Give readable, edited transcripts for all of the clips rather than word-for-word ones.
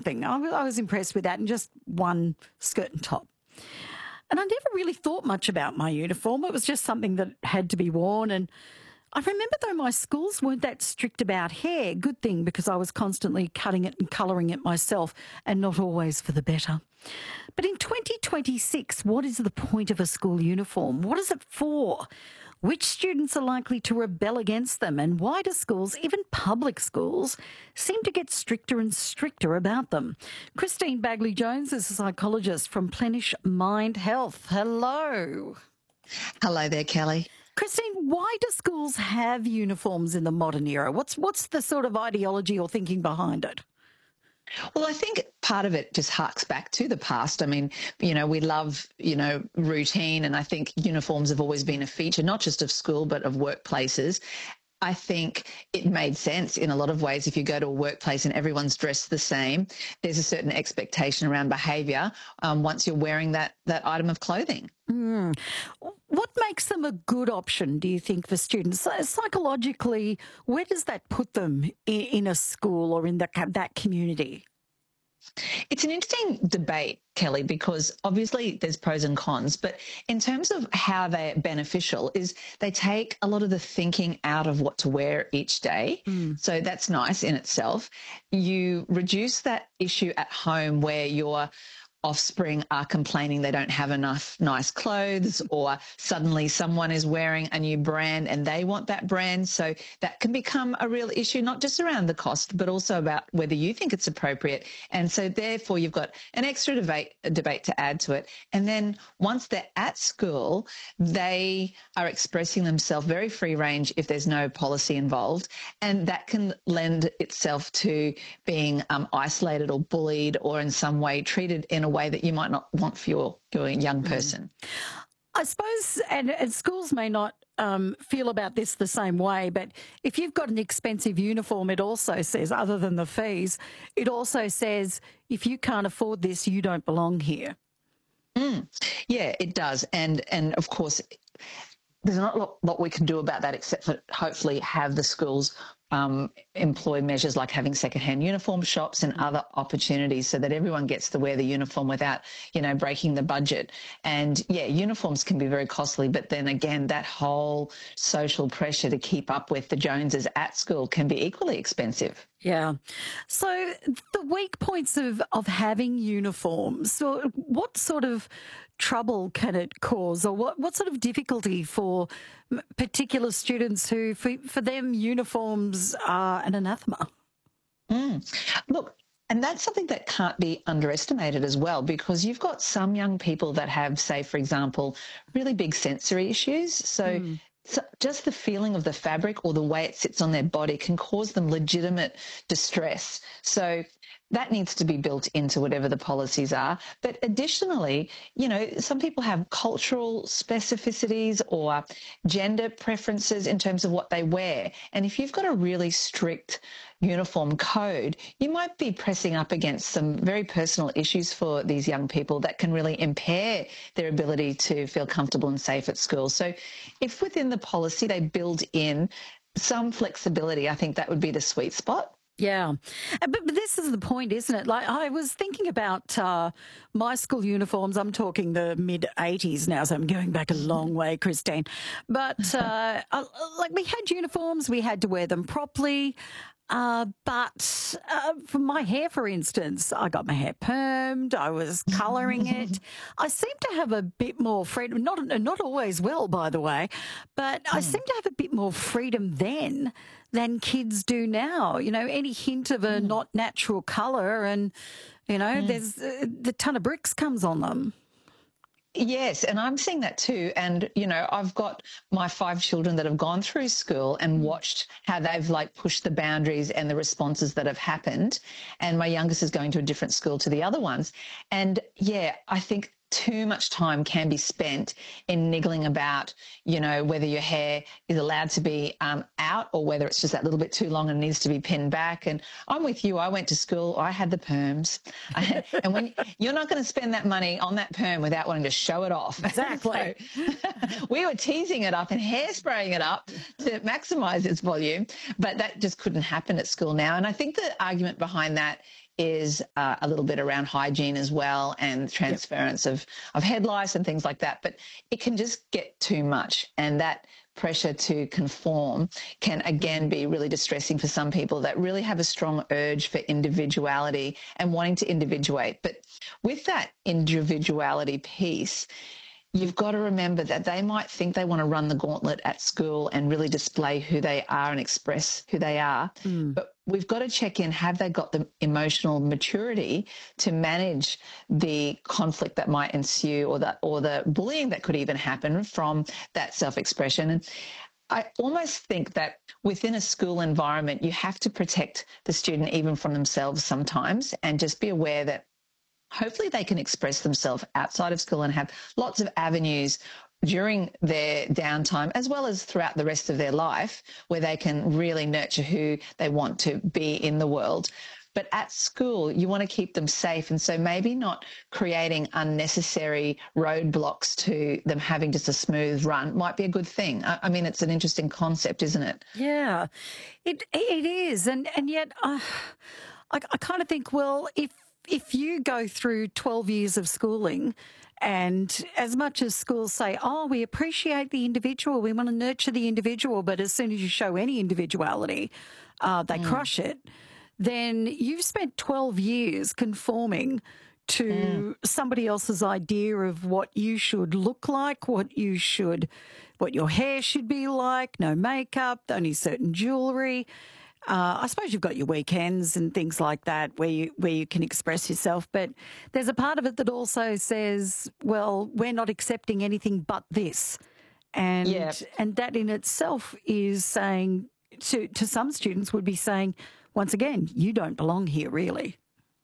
something. I was impressed with that, and just one skirt and top. And I never really thought much about my uniform. It was just something that had to be worn. And I remember, though, my schools weren't that strict about hair. Good thing, because I was constantly cutting it and colouring it myself, and not always for the better. But in 2026, what is the point of a school uniform? What is it for? Which students are likely to rebel against them? And why do schools, even public schools, seem to get stricter and stricter about them? Christine Bagley-Jones is a psychologist from Plenish Mind Health. Hello. Hello there, Kelly. Christine, why do schools have uniforms in the modern era? What's the sort of ideology or thinking behind it? Well, I think part of it just harks back to the past. I mean, we love, routine, and I think uniforms have always been a feature, not just of school, but of workplaces. I think it made sense in a lot of ways. If you go to a workplace and everyone's dressed the same, there's a certain expectation around behaviour once you're wearing that item of clothing. Mm. What makes them a good option, do you think, for students? Psychologically, where does that put them in a school or in that community? It's an interesting debate, Kelly, because obviously there's pros and cons, but in terms of how they're beneficial is they take a lot of the thinking out of what to wear each day. So that's nice in itself. You reduce that issue at home where your offspring are complaining they don't have enough nice clothes, or suddenly someone is wearing a new brand and they want that brand. So that can become a real issue, not just around the cost, but also about whether you think it's appropriate. And so therefore you've got an extra debate to add to it. And then once they're at school, they are expressing themselves very free range if there's no policy involved. And that can lend itself to being isolated or bullied, or in some way treated in a way that you might not want for your young person. I suppose, and schools may not feel about this the same way, but if you've got an expensive uniform, it also says, other than the fees, it also says, if you can't afford this, you don't belong here. Yeah, it does. And of course, there's not a lot we can do about that, except for hopefully have the schools employ measures like having secondhand uniform shops and other opportunities so that everyone gets to wear the uniform without, breaking the budget. And yeah, uniforms can be very costly, but then again, that whole social pressure to keep up with the Joneses at school can be equally expensive. Yeah. So the weak points of having uniforms, so what sort of trouble can it cause, or what sort of difficulty for particular students who, for them, uniforms are an anathema? Look, and that's something that can't be underestimated as well, because you've got some young people that have, say, for example, really big sensory issues. So just the feeling of the fabric or the way it sits on their body can cause them legitimate distress. So that needs to be built into whatever the policies are. But additionally, some people have cultural specificities or gender preferences in terms of what they wear. And if you've got a really strict uniform code, you might be pressing up against some very personal issues for these young people that can really impair their ability to feel comfortable and safe at school. So if within the policy they build in some flexibility, I think that would be the sweet spot. Yeah. But this is the point, isn't it? Like, I was thinking about my school uniforms. I'm talking the mid-'80s now, so I'm going back a long way, Christine. But we had uniforms, we had to wear them properly. But for my hair, for instance, I got my hair permed, I was colouring it. I seem to have a bit more freedom, not always well, by the way, but I seem to have a bit more freedom then than kids do now. Any hint of a not natural colour and, there's the ton of bricks comes on them. Yes, and I'm seeing that too. And, I've got my 5 children that have gone through school and watched how they've pushed the boundaries and the responses that have happened. And my youngest is going to a different school to the other ones. And yeah, I think too much time can be spent in niggling about, whether your hair is allowed to be out or whether it's just that little bit too long and needs to be pinned back. And I'm with you. I went to school. I had the perms. And when you're not going to spend that money on that perm without wanting to show it off. Exactly. So, we were teasing it up and hairspraying it up to maximise its volume, but that just couldn't happen at school now. And I think the argument behind that is a little bit around hygiene as well, and transference of head lice and things like that. But it can just get too much, and that pressure to conform can again be really distressing for some people that really have a strong urge for individuality and wanting to individuate. But with that individuality piece, you've got to remember that they might think they want to run the gauntlet at school and really display who they are and express who they are. But we've got to check in, have they got the emotional maturity to manage the conflict that might ensue, or the bullying that could even happen from that self-expression. And I almost think that within a school environment, you have to protect the student even from themselves sometimes, and just be aware that hopefully they can express themselves outside of school and have lots of avenues during their downtime, as well as throughout the rest of their life, where they can really nurture who they want to be in the world. But at school, you want to keep them safe. And so maybe not creating unnecessary roadblocks to them having just a smooth run might be a good thing. I mean, it's an interesting concept, isn't it? Yeah, it is. And yet I kind of think, well, if you go through 12 years of schooling, and as much as schools say, oh, we appreciate the individual, we want to nurture the individual, but as soon as you show any individuality, they crush it, then you've spent 12 years conforming to somebody else's idea of what you should look like, what your hair should be like, no makeup, only certain jewellery. I suppose you've got your weekends and things like that where you can express yourself, but there's a part of it that also says, well, we're not accepting anything but this. And that in itself is saying to some students would be saying, once again, you don't belong here, really.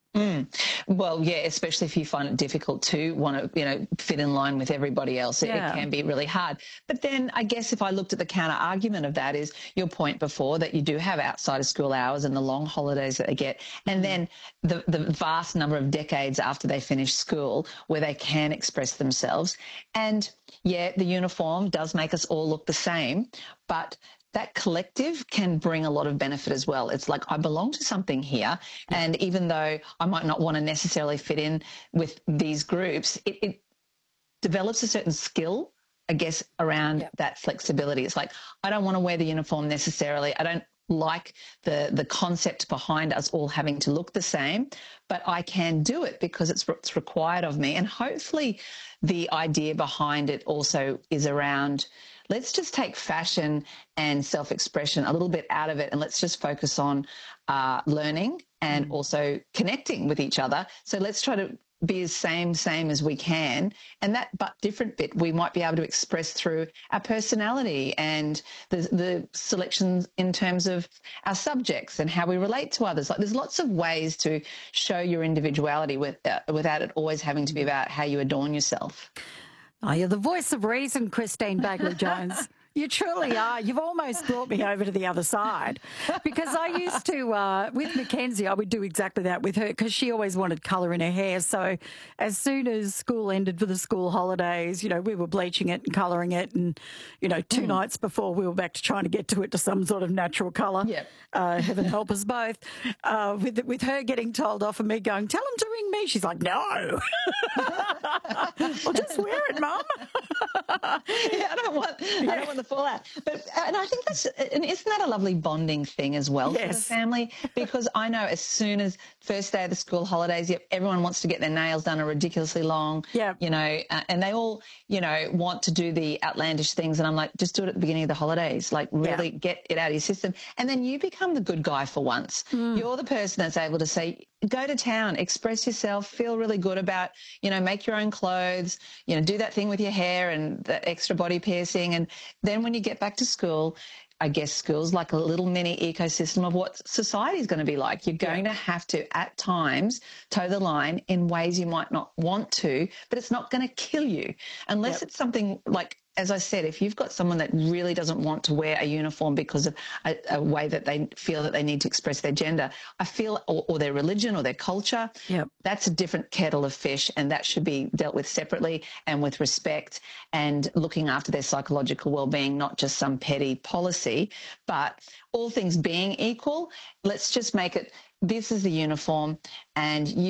Well, yeah, especially if you find it difficult to want to, fit in line with everybody else. It can be really hard. But then I guess if I looked at the counter argument of that, is your point before that you do have outside of school hours and the long holidays that they get, and then the vast number of decades after they finish school where they can express themselves. And yeah, the uniform does make us all look the same, but that collective can bring a lot of benefit as well. It's like, I belong to something here. And even though I might not want to necessarily fit in with these groups, it develops a certain skill, I guess, around that flexibility. It's like, I don't want to wear the uniform necessarily. I don't like the concept behind us all having to look the same, but I can do it because it's what's required of me. And hopefully the idea behind it also is around, let's just take fashion and self-expression a little bit out of it, and let's just focus on learning and also connecting with each other. So let's try to be as same as we can, and that but different bit we might be able to express through our personality and the selections in terms of our subjects and how we relate to others. Like, there's lots of ways to show your individuality without it always having to be about how you adorn yourself. Oh, you're the voice of reason, Christine Bagley-Jones. You truly are. You've almost brought me over to the other side, because I used to, with Mackenzie, I would do exactly that with her, because she always wanted colour in her hair. So as soon as school ended for the school holidays, we were bleaching it and colouring it. And, 2 nights before, we were back to trying to get to some sort of natural colour. Yep. Heaven help us both. With her getting told off and me going, tell them to ring me. She's like, no. Well, just wear it, Mum. I don't want the fallout. But and I think isn't that a lovely bonding thing as well for the family? Because I know as soon as first day of the school holidays, everyone wants to get their nails done are ridiculously long. And they all want to do the outlandish things, and I'm like, just do it at the beginning of the holidays. Like, really get it out of your system, and then you become the good guy for once. You're the person that's able to say, go to town, express yourself, feel really good about, make your own clothes, do that thing with your hair and the extra body piercing. And then when you get back to school, I guess school's like a little mini ecosystem of what society is going to be like. You're going to have to, at times, toe the line in ways you might not want to, but it's not going to kill you unless it's something like, as I said, if you've got someone that really doesn't want to wear a uniform because of a way that they feel that they need to express their gender, I feel, or their religion or their culture, that's a different kettle of fish, and that should be dealt with separately and with respect and looking after their psychological well-being, not just some petty policy. But all things being equal, let's just make it this is the uniform and